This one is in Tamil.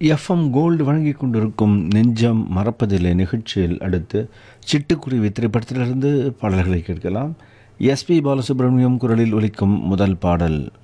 எஃப்எம் கோல்டு வழங்கிக் கொண்டிருக்கும் நெஞ்சம் மறப்பதில்லை நிகழ்ச்சியில் அடுத்து சிட்டுக்குருவி திரைப்படத்திலிருந்து பாடல்களை கேட்கலாம். எஸ்பி பாலசுப்ரமணியம் குரலில் ஒலிக்கும் முதல் பாடல்